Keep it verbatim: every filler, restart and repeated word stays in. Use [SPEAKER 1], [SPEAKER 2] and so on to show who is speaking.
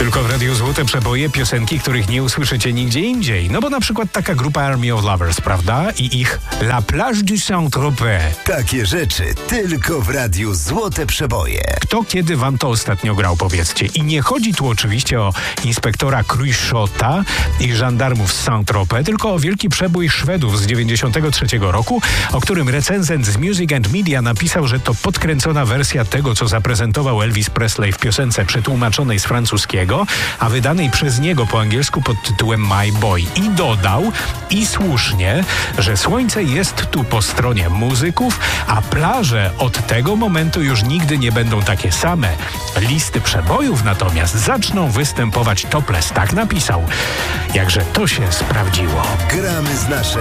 [SPEAKER 1] Tylko w Radiu Złote Przeboje piosenki, których nie usłyszycie nigdzie indziej. No bo na przykład taka grupa Army of Lovers, prawda? I ich La Plage du Saint-Tropez.
[SPEAKER 2] Takie rzeczy tylko w Radiu Złote Przeboje.
[SPEAKER 1] Kto kiedy wam to ostatnio grał, powiedzcie. I nie chodzi tu oczywiście o inspektora Cruikshotta i żandarmów z Saint-Tropez, tylko o wielki przebój Szwedów z dziewięćdziesiątego trzeciego roku, o którym recenzent z Music and Media napisał, że to podkręcona wersja tego, co zaprezentował Elvis Presley w piosence przetłumaczonej z francuskiego, a wydanej przez niego po angielsku pod tytułem My Boy. I dodał, i słusznie, że słońce jest tu po stronie muzyków, a plaże od tego momentu już nigdy nie będą takie same. Listy przebojów natomiast zaczną występować topless, tak napisał. Jakże to się sprawdziło.
[SPEAKER 2] Gramy z naszej